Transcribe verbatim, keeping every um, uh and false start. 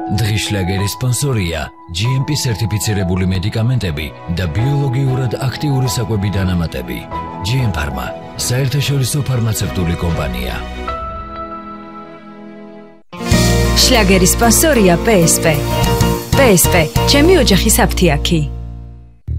დღის შლაგერის სპონსორია ჯი ემ პი სერტიფიცირებული მედიკამენტები და ბიოლოგიურად აქტიური საკვები დანამატები. ჯი ემ ფარმა, საერთაშორისო ფარმაცევტული კომპანია. შლაგერის სპონსორია პე ეს პე. პე ეს პე, ჩემი ოჯახის აფთიაქი.